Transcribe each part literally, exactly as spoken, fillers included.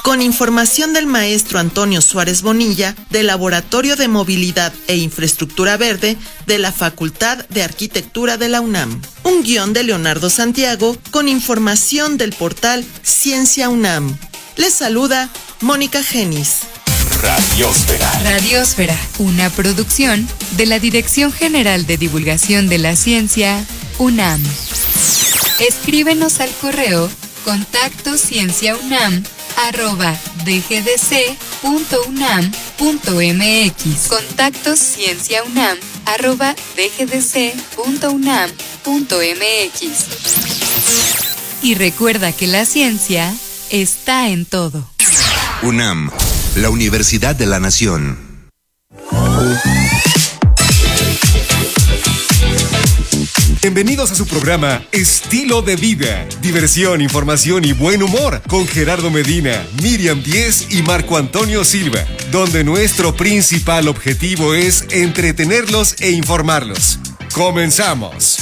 con información del maestro Antonio Suárez Bonilla del Laboratorio de Movilidad e Infraestructura Verde de la Facultad de Arquitectura de la UNAM. Un guión de Leonardo Santiago con información del portal Ciencia UNAM. Les saluda Mónica Genis. Radiosfera. Radiosfera, una producción de la Dirección General de Divulgación de la Ciencia, UNAM. Escríbenos al correo contacto cienciaunam arroba dgdc.unam.mx. Contacto cienciaunam arroba dgdc.unam.mx. Y recuerda que la ciencia está en todo. UNAM, la Universidad de la Nación. Bienvenidos a su programa Estilo de Vida, diversión, información y buen humor con Gerardo Medina, Miriam Díez y Marco Antonio Silva, donde nuestro principal objetivo es entretenerlos e informarlos. ¡Comenzamos!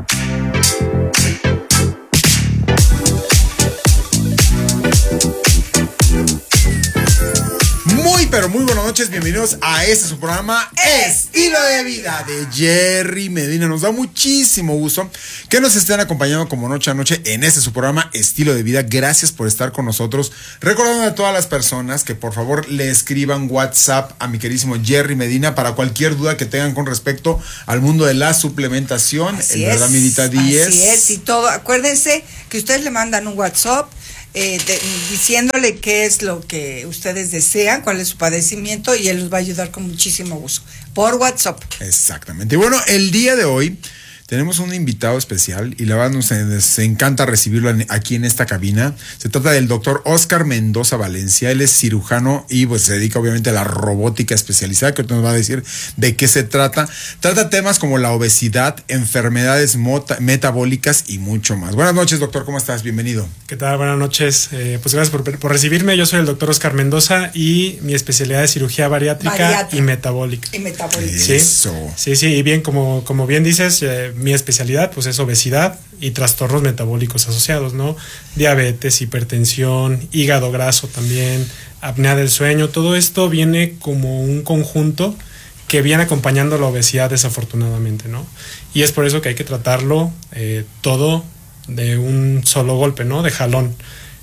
Pero muy buenas noches, bienvenidos a este su programa Estilo de Vida de Jerry Medina. Nos da muchísimo gusto que nos estén acompañando como noche a noche en este su programa Estilo de Vida. Gracias por estar con nosotros. Recordando a todas las personas que por favor le escriban WhatsApp a mi queridísimo Jerry Medina para cualquier duda que tengan con respecto al mundo de la suplementación. Así en verdad, Mirita Díez. Así es, y todo. Acuérdense que ustedes le mandan un WhatsApp Eh, de, diciéndole qué es lo que ustedes desean, cuál es su padecimiento, y él los va a ayudar con muchísimo gusto por WhatsApp. Exactamente. Y bueno, el día de hoy tenemos un invitado especial y la verdad nos, nos encanta recibirlo aquí en esta cabina. Se trata del doctor Óscar Mendoza Valencia. Él es cirujano y pues se dedica obviamente a la robótica especializada, que ahorita nos va a decir de qué se trata. Trata temas como la obesidad, enfermedades mota, metabólicas y mucho más. Buenas noches, doctor, ¿cómo estás? Bienvenido. ¿Qué tal? Buenas noches. Eh, pues gracias por, por recibirme. Yo soy el doctor Óscar Mendoza y mi especialidad es cirugía bariátrica, bariátrica. y metabólica. Y metabólica. ¿Sí? Eso. Sí, sí, y bien, como, como bien dices, eh, mi especialidad pues es obesidad y trastornos metabólicos asociados, ¿no? Diabetes, hipertensión, hígado graso también, apnea del sueño. Todo esto viene como un conjunto que viene acompañando la obesidad desafortunadamente, ¿no? Y es por eso que hay que tratarlo eh, todo de un solo golpe, ¿no? De jalón.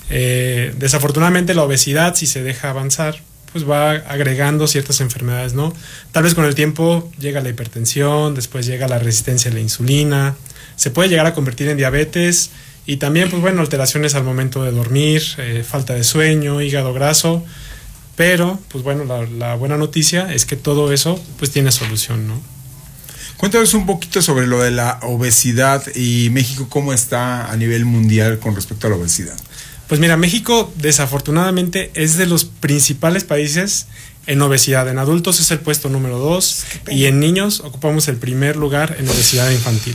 Eh, desafortunadamente la obesidad, si se deja avanzar, pues va agregando ciertas enfermedades, ¿no? Tal vez con el tiempo llega la hipertensión, después llega la resistencia a la insulina, se puede llegar a convertir en diabetes y también, pues bueno, alteraciones al momento de dormir, eh, falta de sueño, hígado graso, pero, pues bueno, la, la buena noticia es que todo eso, pues tiene solución, ¿no? Cuéntanos un poquito sobre lo de la obesidad y México, ¿cómo está a nivel mundial con respecto a la obesidad? Pues mira, México desafortunadamente es de los principales países en obesidad. En adultos es el puesto número dos y en niños ocupamos el primer lugar en obesidad infantil.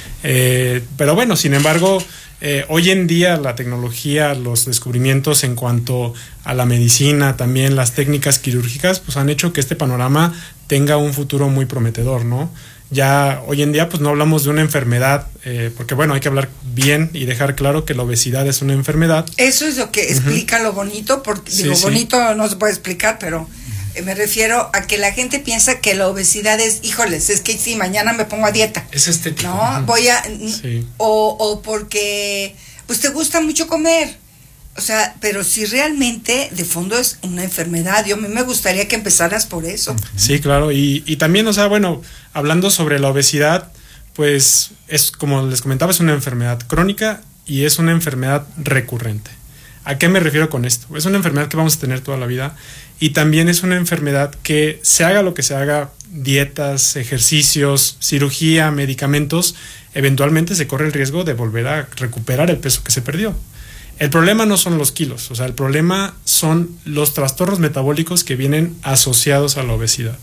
Eh, pero bueno, sin embargo, eh, hoy en día la tecnología, los descubrimientos en cuanto a la medicina, también las técnicas quirúrgicas, pues han hecho que este panorama tenga un futuro muy prometedor, ¿no? Ya hoy en día pues no hablamos de una enfermedad, eh, porque bueno, hay que hablar bien y dejar claro que la obesidad es una enfermedad. Eso es lo que explica uh-huh. lo bonito, porque sí, digo, sí. bonito no se puede explicar, pero eh, me refiero a que la gente piensa que la obesidad es, híjoles, es que si mañana me pongo a dieta. Es estético. No, uh-huh. voy a, sí. o, o porque pues te gusta mucho comer. O sea, pero si realmente de fondo es una enfermedad, yo a mí me gustaría que empezaras por eso. Sí, claro, y, y también, o sea, bueno, hablando sobre la obesidad, pues es como les comentaba, es una enfermedad crónica y es una enfermedad recurrente. ¿A qué me refiero con esto? Es una enfermedad que vamos a tener toda la vida y también es una enfermedad que se haga lo que se haga, dietas, ejercicios, cirugía, medicamentos, eventualmente se corre el riesgo de volver a recuperar el peso que se perdió. El problema no son los kilos, o sea, el problema son los trastornos metabólicos que vienen asociados a la obesidad.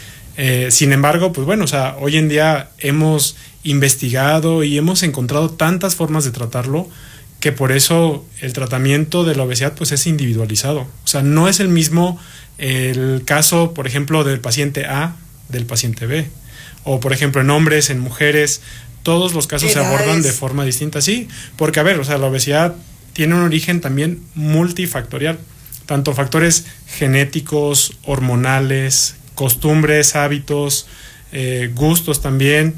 Eh, sin embargo, pues bueno, o sea, hoy en día hemos investigado y hemos encontrado tantas formas de tratarlo que por eso el tratamiento de la obesidad pues es individualizado. O sea, no es el mismo el caso, por ejemplo, del paciente A del paciente B. O, por ejemplo, en hombres, en mujeres, todos los casos ¿Edades? Se abordan de forma distinta. Sí, porque, a ver, o sea, la obesidad tiene un origen también multifactorial. tanto factores genéticos, hormonales, costumbres, hábitos, eh, gustos también.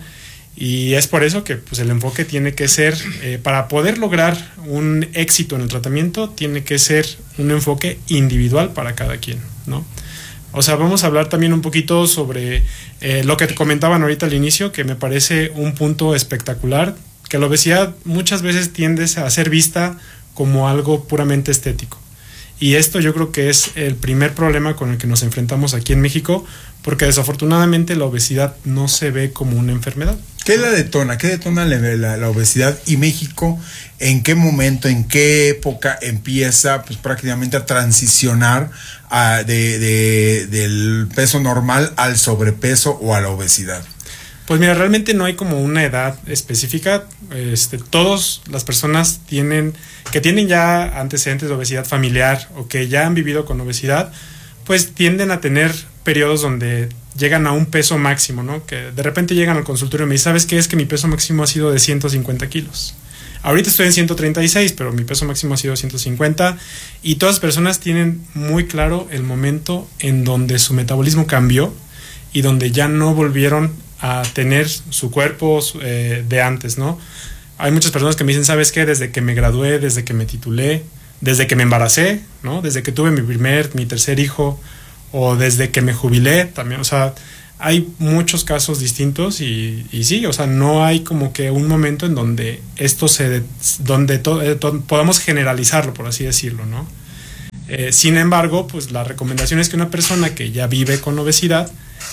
Y es por eso que pues, el enfoque tiene que ser, eh, para poder lograr un éxito en el tratamiento, tiene que ser un enfoque individual para cada quien, ¿no? O sea, vamos a hablar también un poquito sobre eh, lo que te comentaban ahorita al inicio, que me parece un punto espectacular, que la obesidad muchas veces tiende a ser vista como algo puramente estético. Y esto yo creo que es el primer problema con el que nos enfrentamos aquí en México, porque desafortunadamente la obesidad no se ve como una enfermedad. ¿Qué la detona? ¿Qué detona la, la, la obesidad? ¿Y México en qué momento, en qué época empieza pues prácticamente a transicionar a, de, de, del peso normal al sobrepeso o a la obesidad? Pues mira, realmente no hay como una edad específica. Este, todas las personas tienen que tienen ya antecedentes de obesidad familiar o que ya han vivido con obesidad, pues tienden a tener periodos donde llegan a un peso máximo, ¿no? Que de repente llegan al consultorio y me dicen, ¿sabes qué? Es que mi peso máximo ha sido de ciento cincuenta kilos. Ahorita estoy en ciento treinta y seis, pero mi peso máximo ha sido ciento cincuenta. Y todas las personas tienen muy claro el momento en donde su metabolismo cambió y donde ya no volvieron a tener su cuerpo eh, de antes, ¿no? Hay muchas personas que me dicen, ¿sabes qué? Desde que me gradué, desde que me titulé, desde que me embaracé, ¿no? Desde que tuve mi primer, mi tercer hijo, o desde que me jubilé también, o sea, hay muchos casos distintos y, y sí, o sea, no hay como que un momento en donde esto se, donde to, eh, to, podamos generalizarlo, por así decirlo, ¿no? Eh, sin embargo, pues la recomendación es que una persona que ya vive con obesidad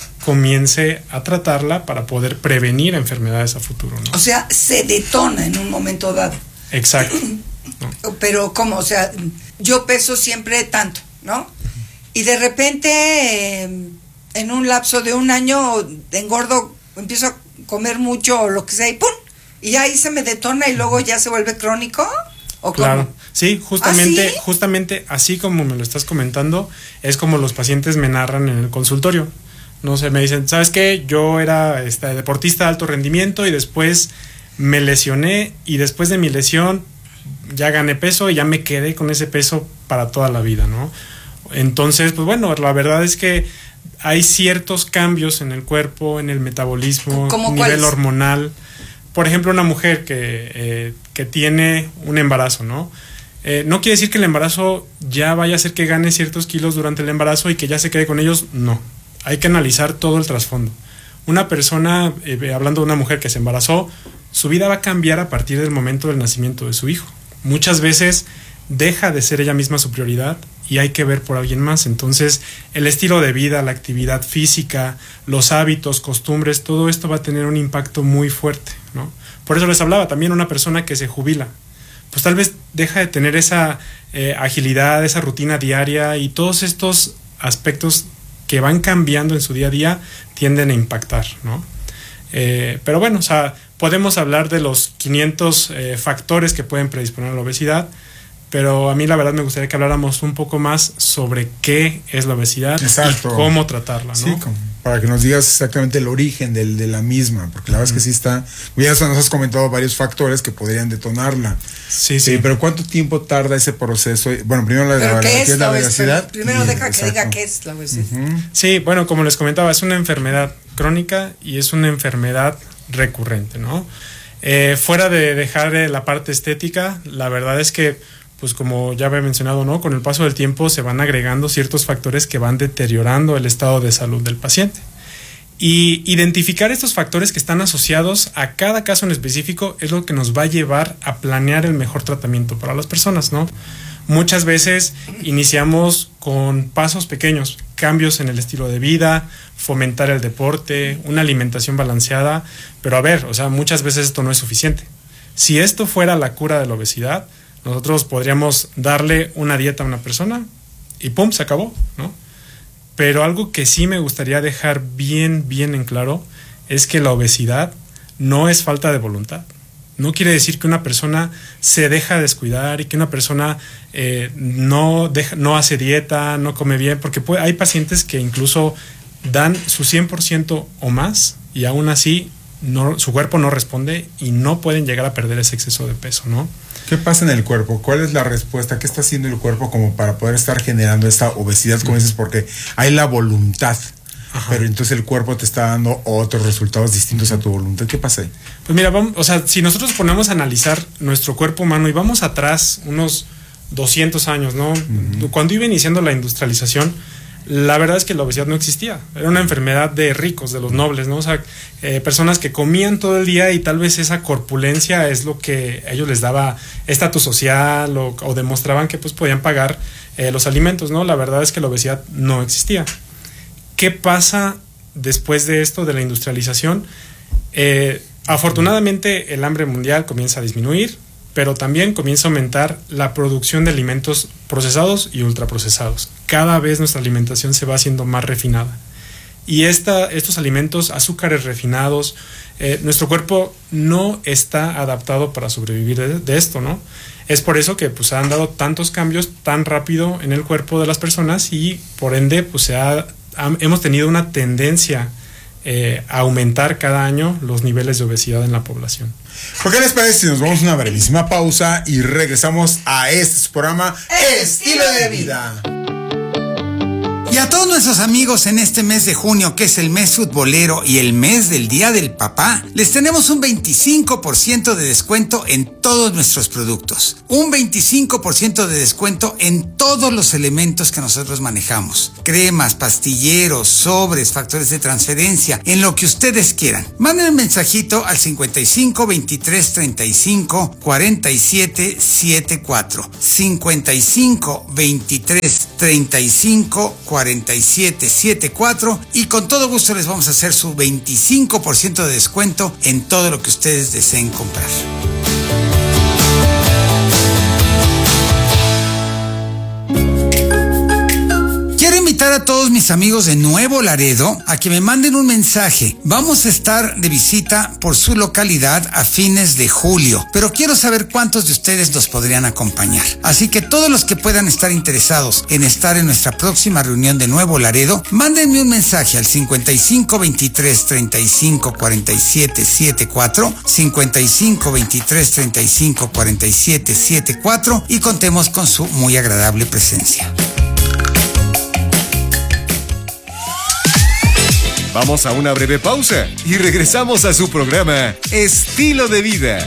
comience a tratarla para poder prevenir enfermedades a futuro, ¿no? O sea, se detona en un momento dado. Exacto. ¿No? Pero ¿cómo? O sea, yo peso siempre tanto, ¿no? Y de repente, eh, en un lapso de un año, engordo, empiezo a comer mucho o lo que sea y ¡pum! Y ahí se me detona y luego ya se vuelve crónico. ¿O claro, cómo? sí, justamente, ¿Ah, sí? justamente así como me lo estás comentando, es como los pacientes me narran en el consultorio. No sé, me dicen, ¿sabes qué? Yo era este, deportista de alto rendimiento y después me lesioné y después de mi lesión ya gané peso y ya me quedé con ese peso para toda la vida, ¿no? Entonces, pues bueno, la verdad es que hay ciertos cambios en el cuerpo, en el metabolismo, nivel cuáles? hormonal. Por ejemplo, una mujer que, eh, que tiene un embarazo, ¿no? Eh, no quiere decir que el embarazo ya vaya a hacer que gane ciertos kilos durante el embarazo y que ya se quede con ellos, no. Hay que analizar todo el trasfondo. Una persona, eh, hablando de una mujer que se embarazó, su vida va a cambiar a partir del momento del nacimiento de su hijo. Muchas veces deja de ser ella misma su prioridad y hay que ver por alguien más. Entonces, el estilo de vida, la actividad física, los hábitos, costumbres, todo esto va a tener un impacto muy fuerte, ¿no? Por eso les hablaba, también una persona que se jubila, pues tal vez deja de tener esa eh, agilidad, esa rutina diaria y todos estos aspectos que van cambiando en su día a día tienden a impactar, ¿no? Eh, pero bueno, o sea, podemos hablar de los quinientos eh, factores que pueden predisponer a la obesidad, pero a mí la verdad me gustaría que habláramos un poco más sobre qué es la obesidad. Exacto. Y cómo tratarla, ¿no? Sí, como para que nos digas exactamente el origen del, de la misma, porque la verdad mm. es que sí está, ya nos has comentado varios factores que podrían detonarla. Sí, sí. sí pero ¿cuánto tiempo tarda ese proceso? Bueno, primero la, ¿Pero la, qué la, es la, la obesidad. Primero y, deja exacto. que diga qué es la obesidad. Uh-huh. Sí, bueno, como les comentaba, es una enfermedad crónica y es una enfermedad recurrente, ¿no? Eh, fuera de dejar la parte estética, la verdad es que pues como ya había mencionado, ¿no? Con el paso del tiempo se van agregando ciertos factores que van deteriorando el estado de salud del paciente. Y identificar estos factores que están asociados a cada caso en específico es lo que nos va a llevar a planear el mejor tratamiento para las personas, ¿no? Muchas veces iniciamos con pasos pequeños, cambios en el estilo de vida, fomentar el deporte, una alimentación balanceada, pero a ver, o sea, muchas veces esto no es suficiente. Si esto fuera la cura de la obesidad, nosotros podríamos darle una dieta a una persona y ¡pum! Se acabó, ¿no? Pero algo que sí me gustaría dejar bien, bien en claro es que la obesidad no es falta de voluntad. No quiere decir que una persona se deja descuidar y que una persona eh, no, deja, no hace dieta, no come bien, porque puede, hay pacientes que incluso dan su cien por ciento o más y aún así no, su cuerpo no responde y no pueden llegar a perder ese exceso de peso, ¿no? ¿Qué pasa en el cuerpo? ¿Cuál es la respuesta? ¿Qué está haciendo el cuerpo como para poder estar generando esta obesidad, como dices? Porque hay la voluntad. Ajá. Pero entonces el cuerpo te está dando otros resultados distintos a tu voluntad. ¿Qué pasa ahí? Pues mira, vamos, o sea, si nosotros ponemos a analizar nuestro cuerpo humano y vamos atrás unos doscientos años, ¿no? Uh-huh. Cuando iba iniciando la industrialización, la verdad es que la obesidad no existía. Era una enfermedad de ricos, de los nobles, ¿no? O sea, eh, personas que comían todo el día y tal vez esa corpulencia es lo que a ellos les daba estatus social o, o demostraban que pues podían pagar eh, los alimentos, ¿no? La verdad es que la obesidad no existía. ¿Qué pasa después de esto, de la industrialización? Eh, afortunadamente el hambre mundial comienza a disminuir, pero también comienza a aumentar la producción de alimentos procesados y ultraprocesados. Cada vez nuestra alimentación se va haciendo más refinada. Y esta, estos alimentos, azúcares refinados, eh, nuestro cuerpo no está adaptado para sobrevivir de, de esto, ¿no? Es por eso que pues, han dado tantos cambios tan rápido en el cuerpo de las personas y por ende pues, se ha hemos tenido una tendencia eh, a aumentar cada año los niveles de obesidad en la población. ¿Por qué les parece si nos vamos a una brevísima pausa y regresamos a este programa Estilo de Vida? Y a todos nuestros amigos en este mes de junio, que es el mes futbolero y el mes del Día del Papá, les tenemos un veinticinco por ciento de descuento en todos nuestros productos. Un veinticinco por ciento de descuento en todos los elementos que nosotros manejamos. Cremas, pastilleros, sobres, factores de transferencia, en lo que ustedes quieran. Manden un mensajito al cincuenta y cinco, veintitrés, treinta y cinco, cuarenta y siete, setenta y cuatro. cincuenta y cinco, veintitrés, treinta y cinco, cuarenta y siete, setenta y cuatro y con todo gusto les vamos a hacer su veinticinco por ciento de descuento en todo lo que ustedes deseen comprar. Invitar a todos mis amigos de Nuevo Laredo a que me manden un mensaje. Vamos a estar de visita por su localidad a fines de julio, pero quiero saber cuántos de ustedes nos podrían acompañar. Así que todos los que puedan estar interesados en estar en nuestra próxima reunión de Nuevo Laredo, mándenme un mensaje al cincuenta y cinco, veintitrés, treinta y cinco, cuarenta y siete, setenta y cuatro, cincuenta y cinco, veintitrés, treinta y cinco, cuarenta y siete, setenta y cuatro y contemos con su muy agradable presencia. Vamos a una breve pausa y regresamos a su programa Estilo de Vida.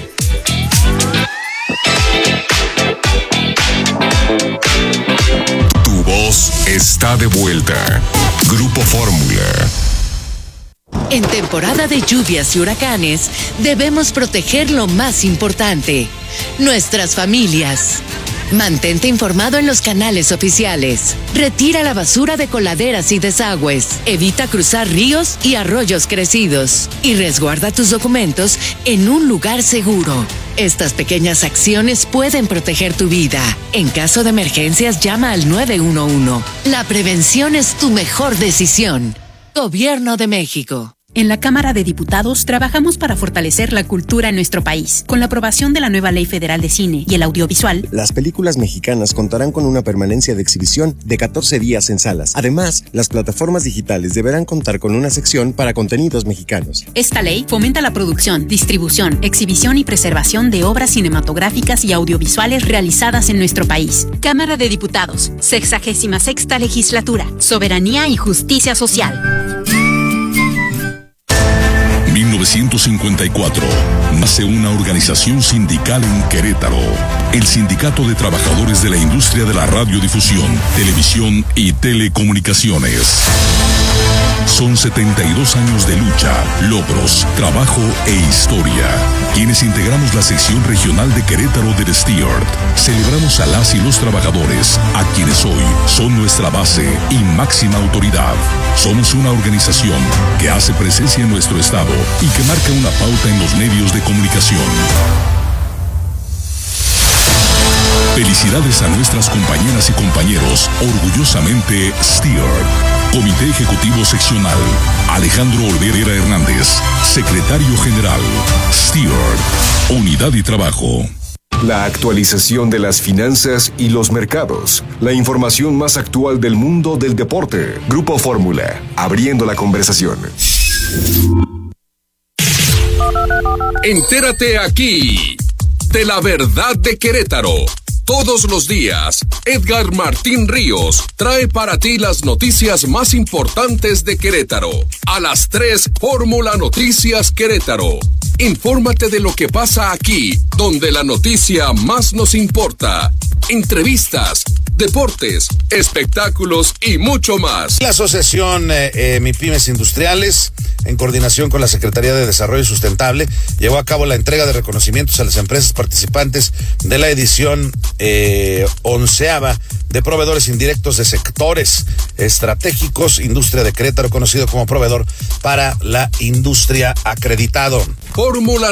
Tu voz está de vuelta. Grupo Fórmula. En temporada de lluvias y huracanes, debemos proteger lo más importante, nuestras familias. Mantente informado en los canales oficiales. Retira la basura de coladeras y desagües. Evita cruzar ríos y arroyos crecidos. Y resguarda tus documentos en un lugar seguro. Estas pequeñas acciones pueden proteger tu vida. En caso de emergencias, llama al nueve uno uno. La prevención es tu mejor decisión. Gobierno de México. En la Cámara de Diputados trabajamos para fortalecer la cultura en nuestro país. Con la aprobación de la nueva Ley Federal de Cine y el Audiovisual, las películas mexicanas contarán con una permanencia de exhibición de catorce días en salas. Además, las plataformas digitales deberán contar con una sección para contenidos mexicanos. Esta ley fomenta la producción, distribución, exhibición y preservación de obras cinematográficas y audiovisuales realizadas en nuestro país. Cámara de Diputados, sexagésima sexta legislatura, soberanía y justicia social. mil novecientos cincuenta y cuatro nace una organización sindical en Querétaro, el Sindicato de Trabajadores de la Industria de la Radiodifusión, Televisión y Telecomunicaciones. Son setenta y dos años de lucha, logros, trabajo e historia. Quienes integramos la sección regional de Querétaro del Stewart, celebramos a las y los trabajadores, a quienes hoy son nuestra base y máxima autoridad. Somos una organización que hace presencia en nuestro estado y que marca una pauta en los medios de comunicación. Felicidades a nuestras compañeras y compañeros, orgullosamente Stewart. Comité Ejecutivo Seccional, Alejandro Olvera Hernández, Secretario General, Stewart, Unidad y Trabajo. La actualización de las finanzas y los mercados. La información más actual del mundo del deporte. Grupo Fórmula, abriendo la conversación. Entérate aquí. de la verdad de Querétaro. Todos los días, Edgar Martín Ríos trae para ti las noticias más importantes de Querétaro. A las tres, Fórmula Noticias Querétaro. Infórmate de lo que pasa aquí, donde la noticia más nos importa. Entrevistas, deportes, espectáculos y mucho más. La asociación eh, eh, MIPYMES Industriales, en coordinación con la Secretaría de Desarrollo Sustentable, llevó a cabo la entrega de reconocimientos a las empresas participantes de la edición eh, onceava de proveedores indirectos de sectores estratégicos, Industria de Querétaro, conocido como proveedor para la industria acreditado. Fórmula